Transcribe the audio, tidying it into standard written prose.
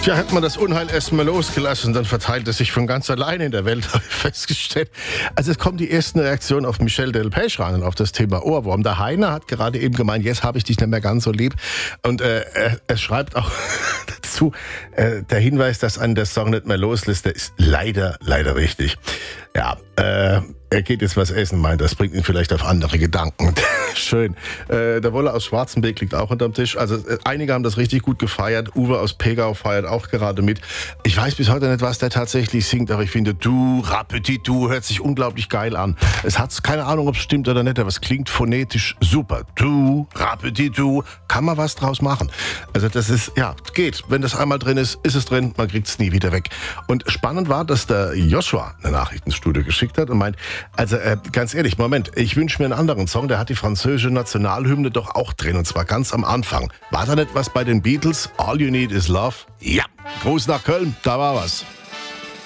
Tja, hat man das Unheil erstmal losgelassen, dann verteilt es sich von ganz alleine in der Welt, habe ich festgestellt. Also es kommen die ersten Reaktionen auf Michel Delpech rein, auf das Thema Ohrwurm. Der Heiner hat gerade eben gemeint, jetzt habe ich dich nicht mehr ganz so lieb. Und er schreibt auch dazu, der Hinweis, dass einen der Song nicht mehr loslässt, der ist leider richtig. Ja, er geht jetzt was essen, meint, das bringt ihn vielleicht auf andere Gedanken. Schön. Der Wolle aus Schwarzenberg liegt auch unterm Tisch. Also einige haben das richtig gut gefeiert. Uwe aus Pegau feiert auch gerade mit. Ich weiß bis heute nicht, was der tatsächlich singt, aber ich finde, du, Rapetitu, hört sich unglaublich geil an. Es hat keine Ahnung, ob es stimmt oder nicht, aber es klingt phonetisch super. Du, Rapetitu, kann man was draus machen. Also das ist, ja, geht. Wenn das einmal drin ist, ist es drin, man kriegt es nie wieder weg. Und spannend war, dass der Joshua eine Nachricht ins Studio geschickt hat und meint, also ganz ehrlich, Moment, ich wünsche mir einen anderen Song, der hat die französische Nationalhymne doch auch drin, und zwar ganz am Anfang. War da nicht was bei den Beatles? All You Need Is Love? Ja, Gruß nach Köln, da war was.